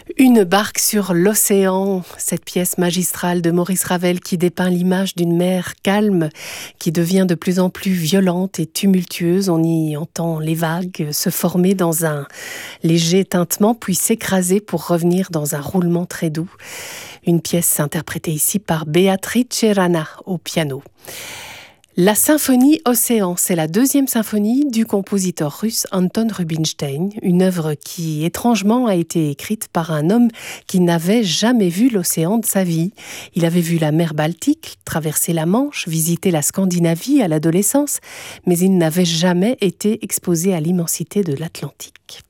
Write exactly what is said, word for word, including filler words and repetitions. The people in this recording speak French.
Une barque sur l'océan, cette pièce magistrale de Maurice Ravel qui dépeint l'image d'une mer calme qui devient de plus en plus violente et tumultueuse. On y entend les vagues se former dans un léger tintement puis s'écraser pour revenir dans un roulement très doux. Une pièce interprétée ici par Beatrice Rana au piano. La symphonie Océan, c'est la deuxième symphonie du compositeur russe Anton Rubinstein, une œuvre qui étrangement a été écrite par un homme qui n'avait jamais vu l'océan de sa vie. Il avait vu la mer Baltique, traverser la Manche, visiter la Scandinavie à l'adolescence, mais il n'avait jamais été exposé à l'immensité de l'Atlantique.